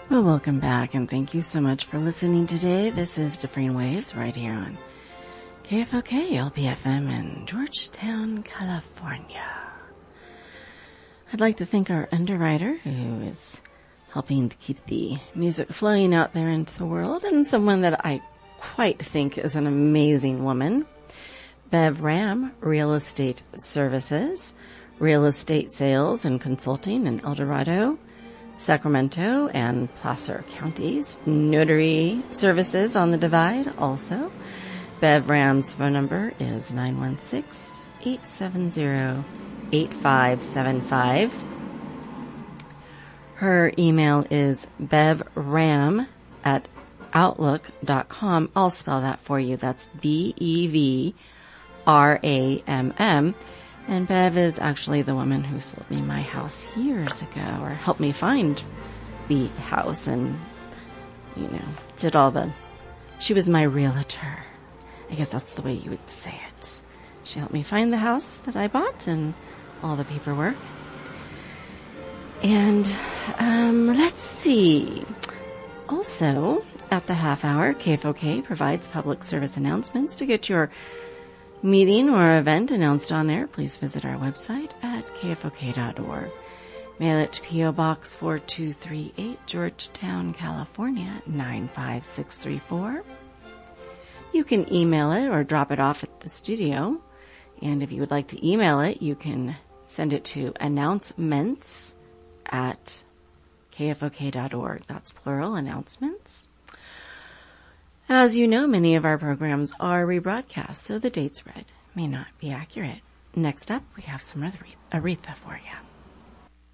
Well, welcome back, and thank you so much for listening today. This is Differing Waves right here on KFOK LPFM in Georgetown, California. I'd like to thank our underwriter who is helping to keep the music flowing out there into the world, and someone that I quite think is an amazing woman. Bev Ram Real Estate Services, real estate sales and consulting in El Dorado, Sacramento, and Placer counties. Notary services on the Divide also. Bev Ram's phone number is 916-870-8575. Her email is bevram@outlook.com. I'll spell that for you. That's BEVRAMM. And Bev is actually the woman who sold me my house years ago, or helped me find the house and, did all she was my realtor. I guess that's the way you would say it. She helped me find the house that I bought and all the paperwork. And, let's see. Also, at the half hour, KFOK provides public service announcements. To get your meeting or event announced on air, please visit our website at kfok.org. Mail it to P.O. Box 4238, Georgetown, California, 95634. You can email it or drop it off at the studio. And if you would like to email it, you can send it to announcements@kfok.org. That's plural, announcements. As you know, many of our programs are rebroadcast, so the dates read may not be accurate. Next up, we have some Aretha for you.